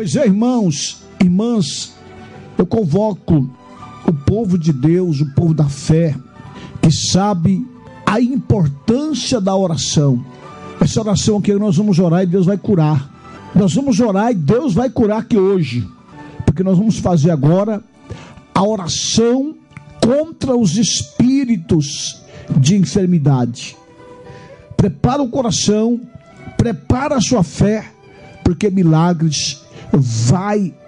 Pois é, irmãos, irmãs, eu convoco o povo de Deus, o povo da fé, que sabe a importância da oração. Essa oração aqui nós vamos orar e Deus vai curar. Nós vamos orar e Deus vai curar aqui hoje, porque nós vamos fazer agora a oração contra os espíritos de enfermidade. Prepara o coração, prepara a sua fé, porque milagres vai